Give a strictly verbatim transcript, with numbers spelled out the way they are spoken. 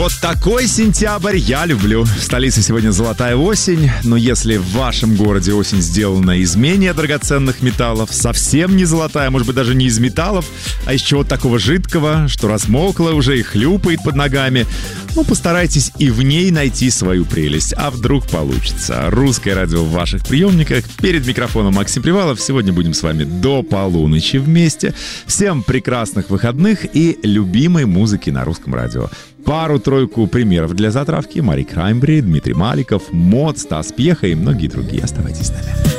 Вот такой сентябрь я люблю. В столице сегодня золотая осень, но если в вашем городе осень сделана из менее драгоценных металлов, совсем не золотая, может быть, даже не из металлов, а из чего-то такого жидкого, что размокло уже и хлюпает под ногами, ну, постарайтесь и в ней найти свою прелесть. А вдруг получится? Русское радио в ваших приемниках. Перед микрофоном Максим Привалов. Сегодня будем с вами до полуночи вместе. Всем прекрасных выходных и любимой музыки на русском радио. Пару-тройку примеров для затравки. Мари Краймбри, Дмитрий Маликов, Мод, Стас Пьеха и многие другие. Оставайтесь с нами.